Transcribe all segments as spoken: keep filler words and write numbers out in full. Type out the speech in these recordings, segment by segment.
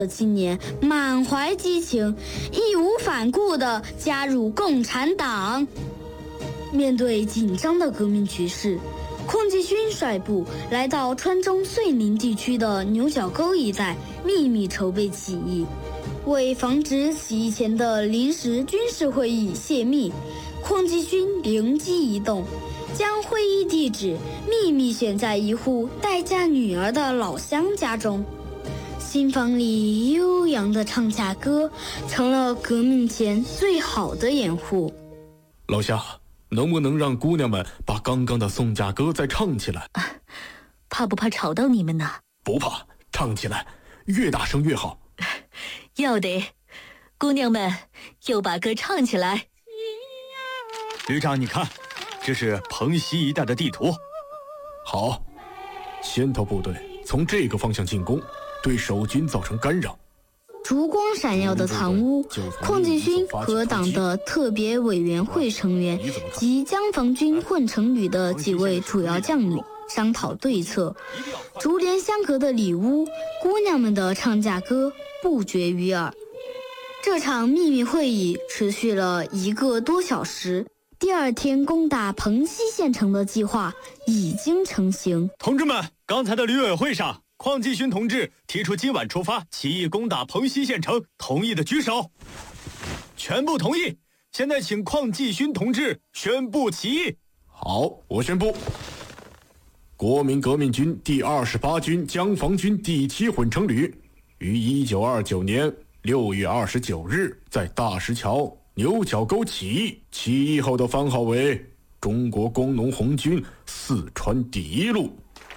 青年满怀激情，义无反顾地加入共产党。面对紧张的革命局势，邝继勋率部来到川中遂宁地区的牛角沟一带，秘密筹备起义。为防止起义前的临时军事会议泄密，邝继勋灵机一动，将会议地址秘密选在一户待嫁女儿的老乡家中。新房里悠扬的唱嫁歌成了革命前最好的掩护。 老乡，能不能让姑娘们把刚刚的送嫁歌再唱起来？ 啊，怕不怕吵到你们呢？ 不怕，唱起来，越大声越好。 要得，姑娘们又把歌唱起来。 旅长，你看，这是彭溪一带的地图。 好，先头部队从这个方向进攻，对守军造成干扰。 烛光闪耀的藏屋，邝继勋和党的特别委员会成员及江防军混成旅的几位主要将领商讨对策。竹帘相隔的里屋，姑娘们的唱嫁歌不绝于耳。这场秘密会议持续了一个多小时。第二天攻打彭溪县城的计划已经成型。 同志们，刚才的旅委会上，邝继勋同志提出今晚出发起义攻打彭溪县城，同意的举手。全部同意。现在请邝继勋同志宣布起义。 好，我宣布，国民革命军第二十八军江防军第七混成旅于一九二九年六月二十九日在大石桥牛角沟起义，起义后的番号为中国工农红军四川第一路。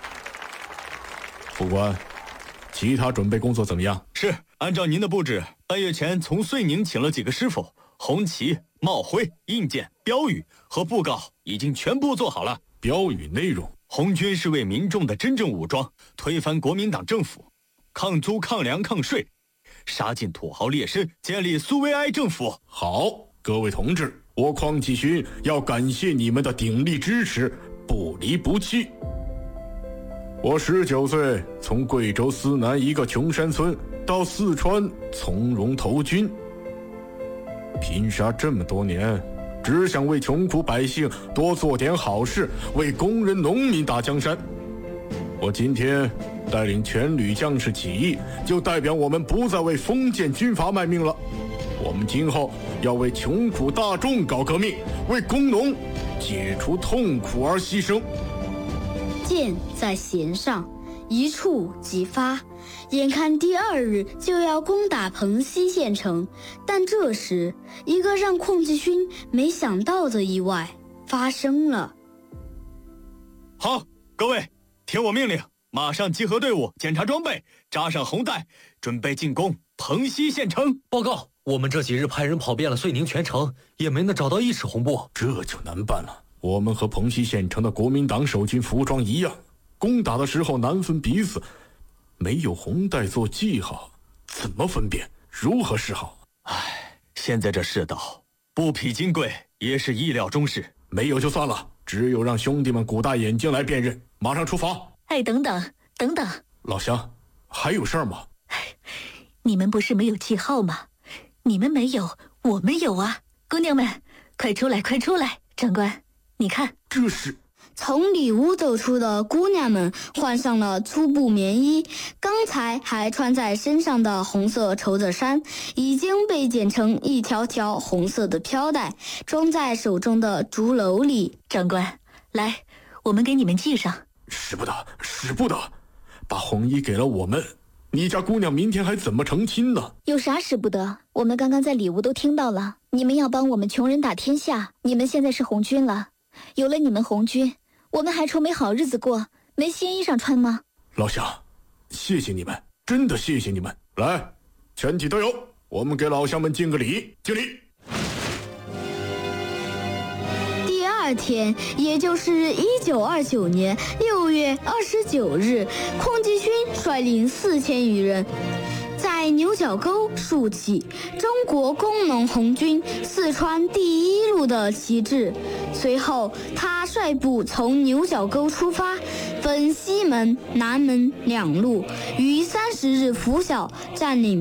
副官，其他准备工作怎么样？ 是，按照您的布置，半月前从遂宁请了几个师傅，红旗、帽徽、印鉴、标语和布告已经全部做好了。 标语内容： 红军是为民众的真正武装，推翻国民党政府，抗租、抗粮、抗税，杀尽土豪劣绅，建立苏维埃政府。 好，各位同志，我邝继勋要感谢你们的鼎力支持，不离不弃。我十九岁从贵州思南一个穷山村到四川从容投军，拼杀这么多年，只想为穷苦百姓多做点好事，为工人农民打江山。我今天带领全旅将士起义，就代表我们不再为封建军阀卖命了。我们今后要为穷苦大众搞革命，为工农解除痛苦而牺牲。 箭在弦上，一触即发。眼看第二日就要攻打彭溪县城，但这时一个让邝继勋没想到的意外发生了。 好，各位，听我命令，马上集合队伍，检查装备，扎上红带，准备进攻彭溪县城。 报告，我们这几日派人跑遍了遂宁全城，也没能找到一尺红布。 这就难办了。我们和彭溪县城的国民党守军服装一样，攻打的时候难分彼此，没有红带做记号，怎么分辨？如何是好？ 唉，现在这世道，不匹金贵也是意料中事。 没有就算了，只有让兄弟们鼓大眼睛来辨认。马上出发。 哎，等等等等， 老乡，还有事儿吗？ 你们不是没有记号吗？你们没有，我们有啊！姑娘们，快出来，快出来！长官，你看， 这是。 从里屋走出的姑娘们换上了粗布棉衣，刚才还穿在身上的红色绸子衫已经被剪成一条条红色的飘带，装在手中的竹篓里。 长官，来，我们给你们系上。 使不得，使不得，把红衣给了我们，你家姑娘明天还怎么成亲呢？ 有啥使不得？我们刚刚在里屋都听到了，你们要帮我们穷人打天下，你们现在是红军了，有了你们红军，我们还愁没好日子过，没新衣裳穿吗？ 老乡，谢谢你们，真的谢谢你们。来，全体都有，我们给老乡们敬个礼，敬礼。 第二天，也就是一九二九年六月二十九日，邝继勋率领四千余人，在牛角沟竖起中国工农红军四川第一路的旗帜。随后他率部从牛角沟出发，分西门、南门两路，于三十日拂晓占领